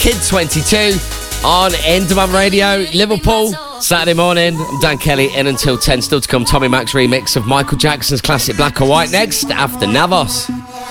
Kid 22 on Endemol Radio, Liverpool, Saturday morning. I'm Dan Kelly, in until 10. Still to come, Tommy Mac's remix of Michael Jackson's classic Black or White next, after Navos.